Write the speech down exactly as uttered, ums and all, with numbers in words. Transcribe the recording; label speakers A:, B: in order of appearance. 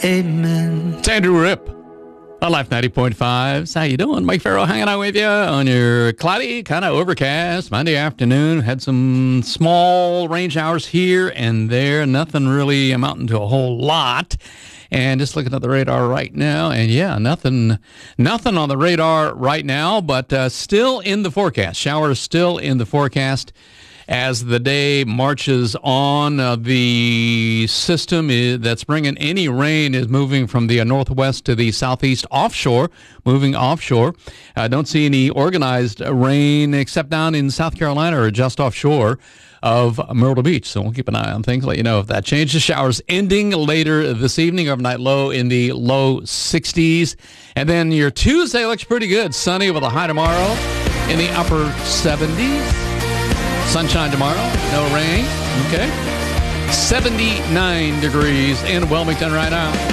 A: Amen.
B: It's Andrew Rip on Life ninety point five. How you doing? Mike Farrell hanging out with you on your cloudy, kind of overcast Monday afternoon. Had some small rain showers here and there. Nothing really amounting to a whole lot. And just looking at the radar right now, and yeah, nothing nothing on the radar right now, but uh, still in the forecast. Showers still in the forecast. As the day marches on, uh, the system is, that's bringing any rain is moving from the uh, northwest to the southeast offshore, moving offshore. I uh, don't see any organized rain except down in South Carolina or just offshore of Myrtle Beach. So we'll keep an eye on things, let you know if that changes. Showers ending later this evening, overnight low in the low sixties. And then your Tuesday looks pretty good. Sunny with a high tomorrow in the upper seventies. Sunshine tomorrow, no rain. Okay. seventy-nine degrees in Wilmington right now.